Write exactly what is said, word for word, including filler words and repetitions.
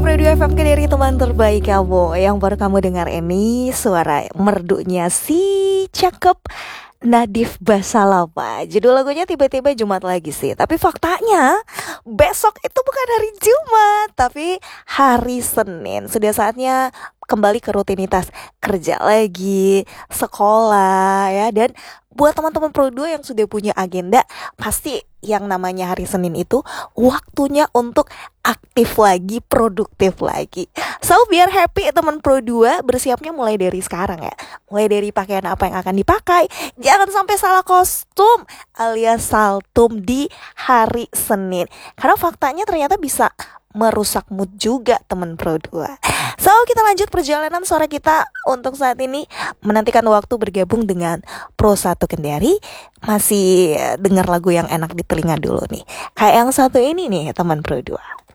Pro dua F M dari teman terbaik kamu. Yang baru kamu dengar ini suara merdunya si cakep Nadif Basalama. Judul lagunya tiba-tiba Jumat lagi sih. Tapi faktanya besok itu bukan hari Jumat, tapi hari Senin. Sudah saatnya kembali ke rutinitas kerja lagi, sekolah ya. Dan buat teman-teman Pro dua yang sudah punya agenda, pasti yang namanya hari Senin itu waktunya untuk aktif lagi, produktif lagi. So biar happy teman Pro dua, bersiapnya mulai dari sekarang ya. Mulai dari pakaian apa yang akan dipakai. Jangan sampai salah kostum alias saltum di hari Senin. Karena faktanya ternyata bisa merusak mood juga teman Pro dua. So kita lanjut perjalanan suara kita untuk saat ini, menantikan waktu bergabung dengan Pro satu Kendari. Masih dengar lagu yang enak di telinga dulu nih. Kayak yang satu ini nih teman Pro dua.